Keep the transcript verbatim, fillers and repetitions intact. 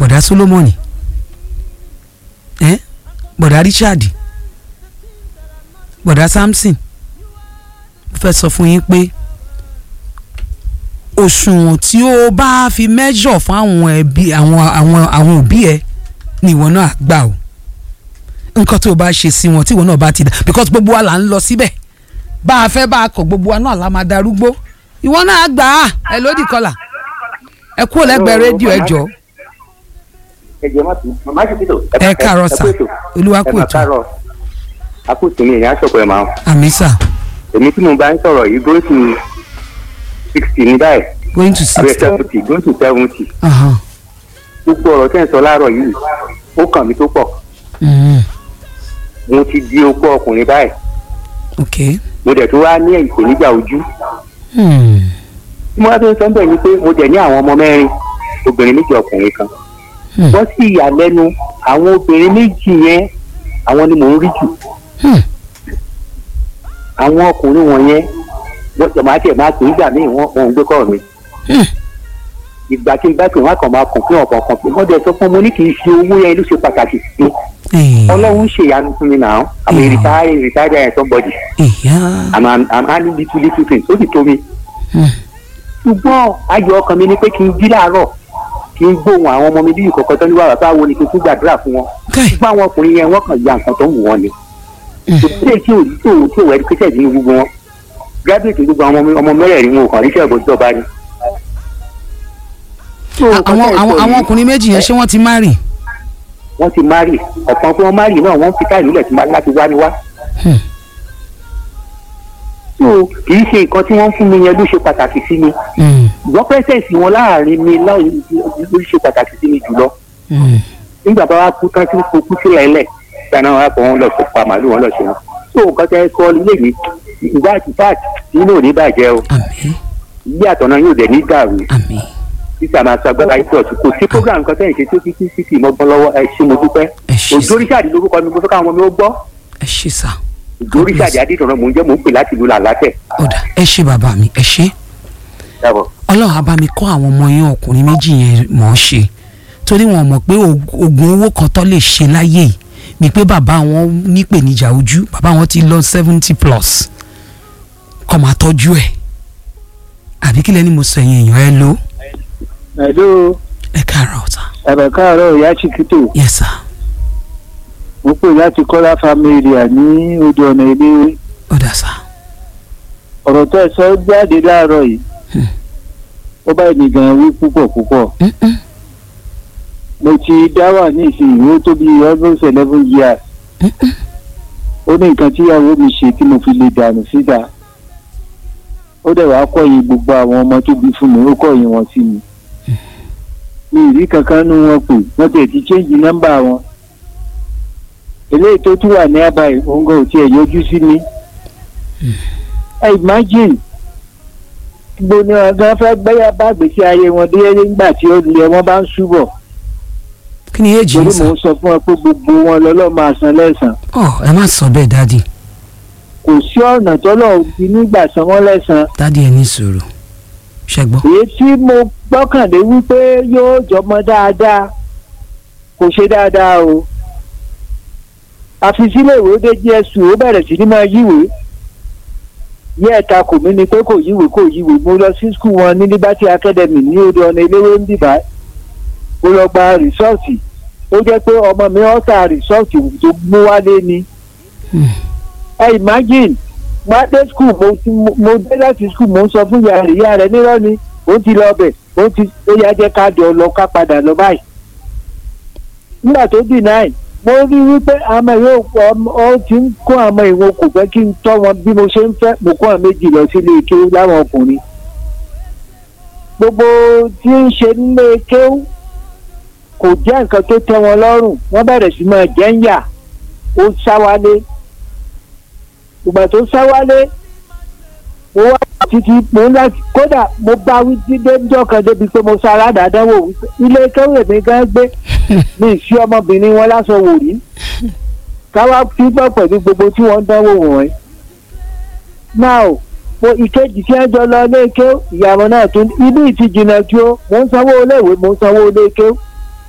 bọ̀dá Solomoni ẹ́ bọ̀dá Richard bọ̀dá Samson mo fẹ́ sọ fún yín pé òṣùwọ̀n tí ó bá fi measure fún àwọn ẹbí àwọn àwọn àwọn òbí ẹ ni ìwọ náà gbà o nǹkan tó o bá ṣe sí wọn tí ìwọ náà bá ti dà because gbogbo wa là ń lọ síbẹ̀ bá a fẹ́ bá a kọ̀ gbogbo wa náà la máa darúgbó ìwọ náà gbà á ẹ lódì kọlà ẹ kúrò lẹ́gbẹ̀ẹ́ rédíò ẹ jọ. ẹ káàárọ̀ sà olúwa kú ètò. akóso mi ìyá sọ̀kọ̀ ẹ̀ máa. àmì sà. èmi tí mo bá ń sọ̀rọ̀ yìí going to sixty ní báyìí. going to sixty. àbẹ̀ seventy going to seventy. gbogbo ọ̀rọ̀ tẹ́ ń sọ láàárọ̀ yìí ó kàn mí tó pọ̀. mo ti di opó ọkùnrin báyìí. ok. mo dẹ̀ tó wá ní ìpèníjà ojú. tí mo bá tó ń sọ bẹ́ẹ̀ ni pé mo dẹ̀ ní àwọn ọmọ mẹ́rin obìnrin méjì ọkùnrin kan. wọ́n sì ìyàlẹ́nu àwọn obìnrin méjì yẹn àwọn ni mò ń rí jù. àwọn ọkùnrin wọ̀nyẹn wọ́n jọ máa tẹ̀ máa pè é gbà míì wọ́n wọ́n ń gbé kọ́ mi. ìgbà tí n bá pè wọ́n kàn máa kàn fún ọ̀kan kan pé wọ́n dẹ̀ sọ fún mo ní kì í ṣe owó yẹn ló ṣe pàtàkì sí i. ọlọ́run ṣe ìyanu fún mi náà àmì retired retired ẹ̀ somebody. I'm I'm handling little little things ó sì tó mi. ṣùgbọ́n ayọ̀ ọkàn mi ni pé kí n jí láàárọ̀ kí n gbóhùn àwọn ọmọ mi bí ìkọ̀kọ̀ tó ní wàrà báwo ni kí n tún gbàdúrà fún wọn. ṣùgbọ́n àwọn ọkùnrin yẹn wọ́n kàn ya nǹkan tó ń wù wọ́n ni. òṣìṣẹ́ tí ò tí ò tí ò wẹ́rí pẹ́sẹ̀ nínú gbogbo wọn graduate gbogbo àwọn ọmọ mẹ́rẹ̀ẹ̀rin wọn ò kàn ríṣẹ́ ìbòjú ọba ni. àwọn àwọn àwọn ọkùnrin méjì yẹn ṣé wọ́n ti marry. wọ́n ti marry ọ̀kan fún wọn marry náà wọ́n fi táìlú lẹ̀ láti wá ní wá. so kì í ṣe nǹkan tí wọ́n fún mi yẹn ló ṣe pàtàkì sí mi. ìwọ́n pẹ́sẹ̀sì wọn láàrin mi ló ṣe pàtàkì sí mi jùlọ. nígbà bá wa kú tán tí kò kú sílẹ̀ lẹ̀ gbaná wa kọ́ wọn lọ sí pa màálù wọn lọ sí wọn. so nǹkan tẹ́ sọ lé mi ìgbà tí fat nínú òní bàjẹ́ o. ilé àtọ̀nà yóò dẹ̀ ní dàrú. títí àmà sàgbàgbà yìí tọ̀tù kò sí program kan tẹ́yìn ṣe tó fi sí kì í mọ́gbọ́n lọ́wọ́ ẹ ṣé mo dúpẹ́. òjòríṣàdì lórúkọ mi mo fẹ́ káwọn ọmọ mi ó gbọ́. ẹ ṣé sà. òjòríṣàdì adétọ̀nà mò ń jẹ́ mò ń pè láti ìlú làlátẹ̀. ọ̀dà ẹ ṣé bàbá mi ẹ ṣé. ọlọ́run á bá mi kọ́ àwọn ọmọ yẹn ọkùnrin méjì yẹn mọ̀ ọ́ ṣe torí wọn mọ̀ pé oògùn owó kan tó lè ṣe láyé yìí ni pé bàbá wọn nípèníjà ojú bàbá wọn ti lọ seventy plus kọ́ máa tọ́jú ẹ̀ àbí kílẹ̀ ni mo sọ ẹ̀yìn èèyàn ẹ lò. Hello. ẹ káàárọ̀ ọ̀tá. ẹ̀rọ káàárọ̀ ìyá Chikito. yes sir. mo pè láti Kọ́lá family ní odò ọ̀nà ilé. ó dà sá. ọ̀rọ̀ tó ẹ sọ jáde láàárọ̀ yìí ó bá ènìyàn wí púpọ̀ púpọ̀. mo ti dá wà ní ìsinyìí ó tó bí almost eleven years. ó ní nǹkan tíyàwó mi ṣe tí mo fi lè dànù síta. ó dẹ̀ wá kọ̀yìn gbogbo àwọn ọmọ tó bí fún mi ó kọ̀yìn wọn sí mi. mi ìrí kankan nú wọn pè wọ́n tẹ̀ ti change nọ́mbà wọn. eléyìí tó tún wà ní àbáyé òǹgọ̀ ò tiẹ̀ yọjú sí mi. ẹ imagine gbóni ọ̀gá fẹ́ gbẹ́yà bá gbèsè ayé wọn dé nígbà tí ó lé wọn bá ń ṣúbọ̀. kí ni èjì ń sọ. torí mò ń sọ fún ọ pé gbogbo wọn lọ́lọ́ máa san lẹ́sàn. ọ ẹ má sọ bẹ́ẹ̀ dádì. kò sí ọ̀nà tọ́lọ̀ fi nígbà san wọ́n lẹ́sàn. dádì ẹ ní sùúrù ṣẹgbọ́n. èyí tí mo gbọ́kànlé wípé yóò jọmọ dáadáa kò ṣe dáadáa o. àfi sílé ìwé dé jésù ó bẹ̀rẹ̀ sí ní máa yíwèé. yẹ́ ẹ̀ta kò mí ni pé kò yíwèé kò yíwèé mo lọ sí skul wọn ní Liberty Academy ní odò ọ̀nà eléwé ń dìbà. mo lọ gba rìsọ́ọ̀tì ó jẹ́ pé ọmọ mi ọ̀tà rìsọ́ọ̀tì tó mú wálé ni. ẹ imagine má dé skul mo dé láti skul mo ń sọ fún ìyá rẹ̀ ìyá rẹ̀ nírọ́ ni ó ti lọ bẹ̀ ó ti ó yá jẹ́ ká jọ lọ ká padà lọ báyìí. nígbà tó dì náà mo rí wípé àmọ́ yóò ọ ti ń kó àmọ́ ìwọ̀n kò fẹ́ kí n tọ́ wọn bí mo ṣe ń fẹ́ mo kó àwọn méjì lọ sílé kéwú láwọn ọkùnrin. gbogbo tí ń ṣe nílé kéwú kò jẹ́ nǹkan tó tẹ́ wọn lọ́rùn wọ́n bẹ̀rẹ̀ sí máa jẹ́ ń yà ó sá wálé. ìgbà tó sá wálé mo wá títí mo ń láti kódà mo bá wí dídé ńjọ́ kan débi pé mo sára dáadáa wò wípé ilé kéwú èmi gan gbé mi sí ọmọbìnrin wọn lásán wò rí káwá fífọ́ pẹ̀lú gbogbo tí wọ́n ń dánwò wọ̀nyí. náà mo ìkejì tí wọ́n jọ lọ léèké ìyàwó náà tún ibi ìtìjìnà tí ó mò ń sanwó iléèwé mò ń sanwó léèké